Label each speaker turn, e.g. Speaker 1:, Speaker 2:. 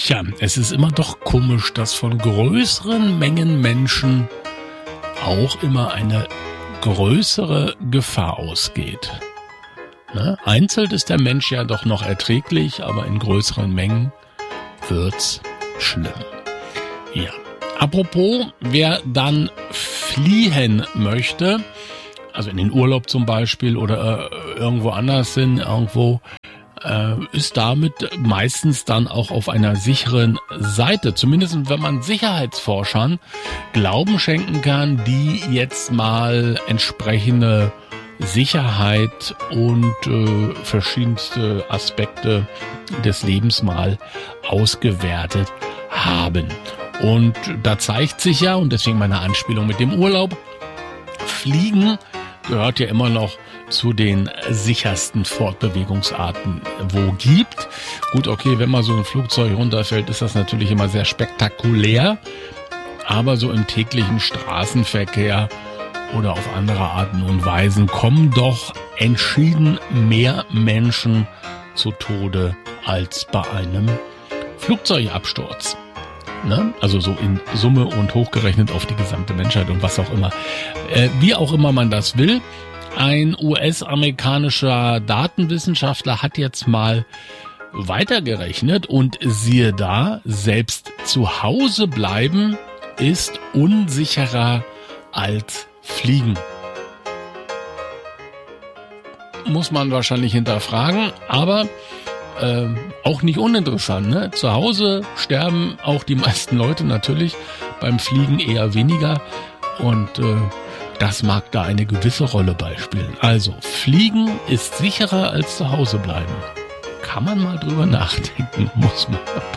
Speaker 1: Tja, es ist immer doch komisch, dass von größeren Mengen Menschen auch immer eine größere Gefahr ausgeht. Ne? Einzeln ist der Mensch ja doch noch erträglich, aber in größeren Mengen wird's schlimm. Ja. Apropos, wer dann fliehen möchte, also in den Urlaub zum Beispiel oder irgendwo anders hin, ist damit meistens dann auch auf einer sicheren Seite. Zumindest wenn man Sicherheitsforschern Glauben schenken kann, die jetzt mal entsprechende Sicherheit und verschiedenste Aspekte des Lebens mal ausgewertet haben. Und da zeigt sich ja, und deswegen meine Anspielung mit dem Urlaub, Fliegen gehört ja immer noch zu den sichersten Fortbewegungsarten, wo gibt. Gut, okay, wenn mal so ein Flugzeug runterfällt, ist das natürlich immer sehr spektakulär, aber so im täglichen Straßenverkehr oder auf andere Arten und Weisen kommen doch entschieden mehr Menschen zu Tode als bei einem Flugzeugabsturz. Ne? Also so in Summe und hochgerechnet auf die gesamte Menschheit und was auch immer. Wie auch immer man das will. Ein US-amerikanischer Datenwissenschaftler hat jetzt mal weitergerechnet und siehe da, selbst zu Hause bleiben ist unsicherer als Fliegen. Muss man wahrscheinlich hinterfragen, aber auch nicht uninteressant. Ne? Zu Hause sterben auch die meisten Leute natürlich, beim Fliegen eher weniger und das mag da eine gewisse Rolle beispielen. Also, Fliegen ist sicherer als zu Hause bleiben. Kann man mal drüber nachdenken, muss man.